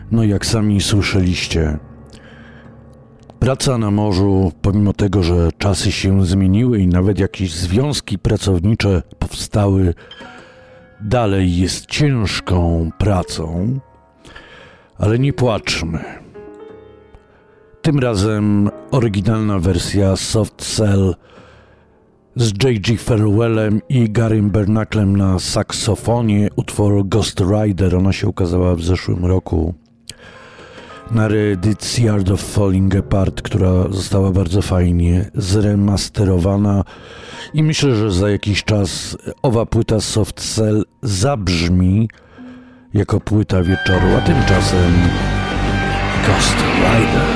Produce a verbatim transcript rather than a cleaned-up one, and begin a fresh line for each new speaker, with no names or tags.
No jak sami słyszeliście, praca na morzu, pomimo tego, że czasy się zmieniły i nawet jakieś związki pracownicze powstały, dalej jest ciężką pracą, ale nie płaczmy. Tym razem oryginalna wersja Soft Cell z J G Farewellem i Garym Bernacklem na saksofonie utworu Ghost Rider. Ona się ukazała w zeszłym roku na reedycji Art of Falling Apart, która została bardzo fajnie zremasterowana i myślę, że za jakiś czas owa płyta Soft Cell zabrzmi jako płyta wieczoru, a tymczasem Ghost Rider.